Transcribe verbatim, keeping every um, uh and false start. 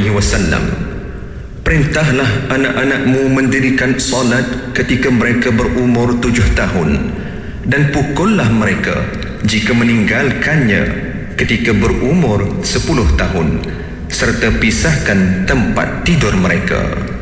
alaihi wasallam, perintahlah anak-anakmu mendirikan solat ketika mereka berumur tujuh tahun, dan pukullah mereka jika meninggalkannya ketika berumur sepuluh tahun, serta pisahkan tempat tidur mereka.